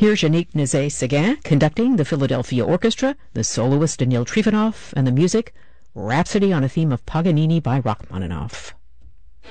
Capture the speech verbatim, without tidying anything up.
Here's Yannick Nézet-Séguin conducting the Philadelphia Orchestra, the soloist Daniil Trifonov, and the music, Rhapsody on a Theme of Paganini by Rachmaninoff.